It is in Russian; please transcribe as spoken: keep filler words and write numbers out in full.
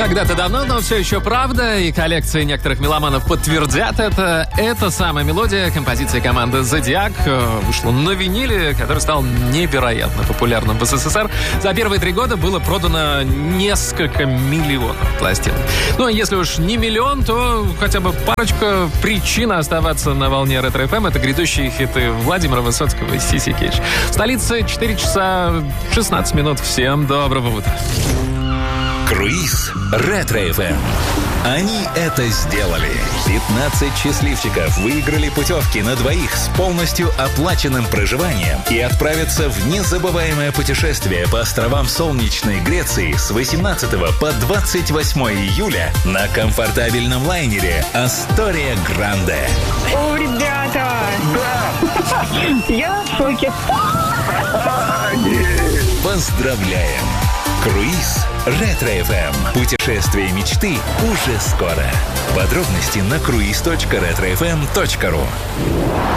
Когда-то давно, но все еще правда, и коллекции некоторых меломанов подтвердят это. Это самая мелодия композиции команды «Зодиак» вышла на виниле, который стал невероятно популярным в СССР. За первые три года было продано несколько миллионов пластинок. Ну, а если уж не миллион, то хотя бы парочка причин оставаться на волне Ретро-эф эм. Это грядущие хиты Владимира Высоцкого и Сиси Кетч. В столице четыре часа шестнадцать минут. Всем доброго утра. Круиз Ретро-эф эм. Они это сделали. пятнадцать счастливчиков выиграли путевки на двоих с полностью оплаченным проживанием и отправятся в незабываемое путешествие по островам солнечной Греции с восемнадцатого по двадцать восьмое июля на комфортабельном лайнере «Астория Гранде». О, ребята! Да! Я в шоке. Поздравляем! Круиз Ретро-эф эм. Путешествие мечты уже скоро. Подробности на круиз точка ретро эф эм точка ру.